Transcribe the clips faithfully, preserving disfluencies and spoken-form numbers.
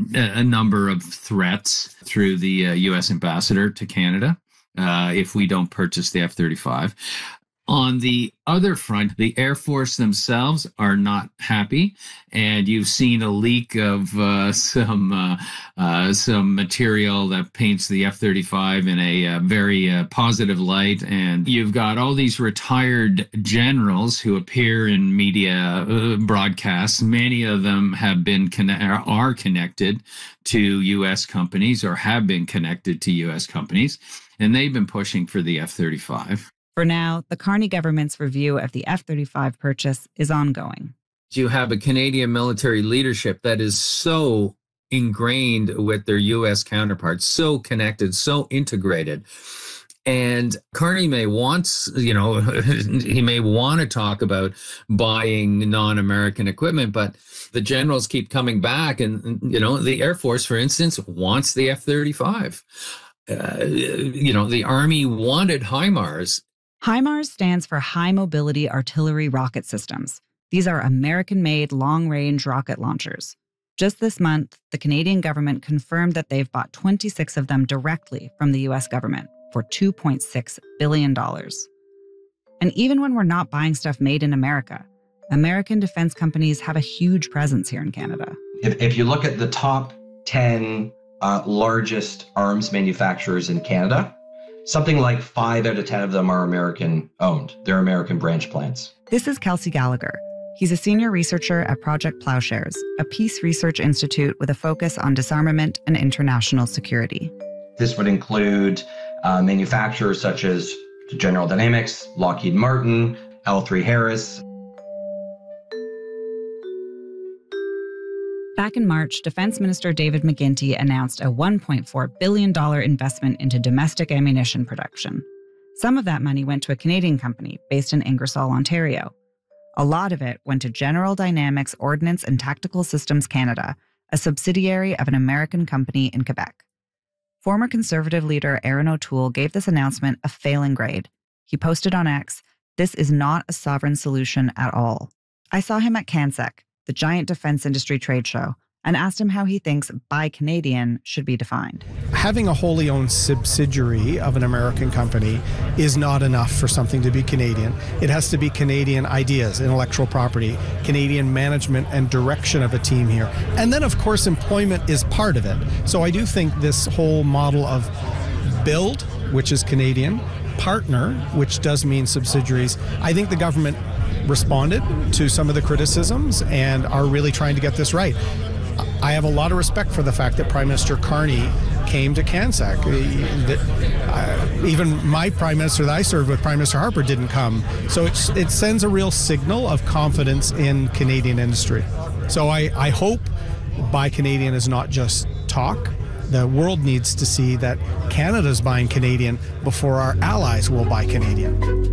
a number of threats through the uh, U S ambassador to Canada uh, if we don't purchase the F thirty-five. On the other front, the Air Force themselves are not happy, and you've seen a leak of uh, some uh, uh, some material that paints the F thirty-five in a uh, very uh, positive light. And you've got all these retired generals who appear in media uh, broadcasts. Many of them have been conne- are connected to U S companies or have been connected to U S companies, and they've been pushing for the F thirty-five. For now, the Carney government's review of the F thirty-five purchase is ongoing. You have a Canadian military leadership that is so ingrained with their U S counterparts, so connected, so integrated. And Carney may want, you know, he may want to talk about buying non-American equipment, but the generals keep coming back. And, you know, the Air Force, for instance, wants the F thirty-five. Uh, you know, the Army wanted HIMARS. HIMARS stands for High Mobility Artillery Rocket Systems. These are American-made long-range rocket launchers. Just this month, the Canadian government confirmed that they've bought twenty-six of them directly from the U S government for two point six billion dollars. And even when we're not buying stuff made in America, American defense companies have a huge presence here in Canada. If, if you look at the top ten uh, largest arms manufacturers in Canada, something like five out of ten of them are American-owned. They're American branch plants. This is Kelsey Gallagher. He's a senior researcher at Project Plowshares, a peace research institute with a focus on disarmament and international security. This would include uh, manufacturers such as General Dynamics, Lockheed Martin, L three Harris. Back in March, Defense Minister David McGuinty announced a one point four billion dollars investment into domestic ammunition production. Some of that money went to a Canadian company based in Ingersoll, Ontario. A lot of it went to General Dynamics Ordnance and Tactical Systems Canada, a subsidiary of an American company in Quebec. Former Conservative leader Erin O'Toole gave this announcement a failing grade. He posted on X, "This is not a sovereign solution at all." I saw him at CANSEC, the giant defense industry trade show, and asked him how he thinks Buy Canadian should be defined. Having a wholly owned subsidiary of an American company is not enough for something to be Canadian. It has to be Canadian ideas, intellectual property, Canadian management and direction of a team here. And then, of course, employment is part of it. So I do think this whole model of build, which is Canadian, partner, which does mean subsidiaries, I think the government responded to some of the criticisms and are really trying to get this right. I have a lot of respect for the fact that Prime Minister Carney came to CANSEC. Uh, even my Prime Minister that I served with, Prime Minister Harper, didn't come. So it's, it sends a real signal of confidence in Canadian industry. So I, I hope Buy Canadian is not just talk. The world needs to see that Canada's buying Canadian before our allies will buy Canadian.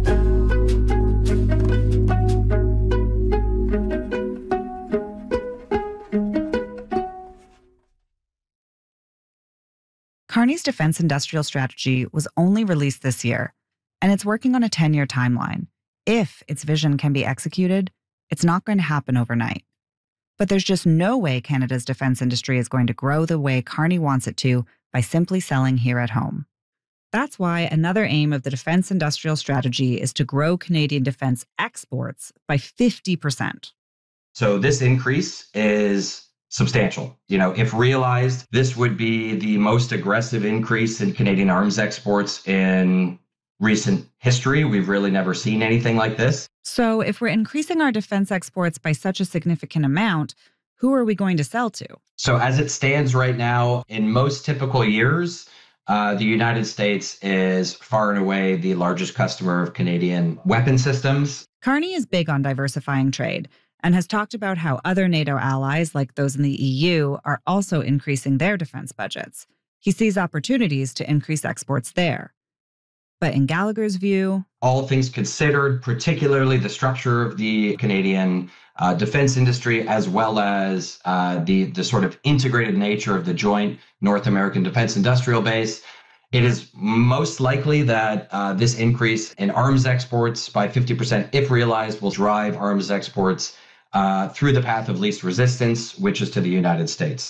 Carney's defense industrial strategy was only released this year, and it's working on a ten-year timeline. If its vision can be executed, it's not going to happen overnight. But there's just no way Canada's defense industry is going to grow the way Carney wants it to by simply selling here at home. That's why another aim of the defense industrial strategy is to grow Canadian defense exports by fifty percent. So this increase is substantial. You know, if realized, this would be the most aggressive increase in Canadian arms exports in recent history. We've really never seen anything like this. So if we're increasing our defense exports by such a significant amount, who are we going to sell to? So as it stands right now, in most typical years, uh, the United States is far and away the largest customer of Canadian weapon systems. Carney is big on diversifying trade and has talked about how other NATO allies, like those in the E U, are also increasing their defense budgets. He sees opportunities to increase exports there. But in Gallagher's view, all things considered, particularly the structure of the Canadian uh, defense industry, as well as uh, the, the sort of integrated nature of the joint North American Defense Industrial Base, it is most likely that uh, this increase in arms exports by fifty percent, if realized, will drive arms exports uh, through the path of least resistance, which is to the United States.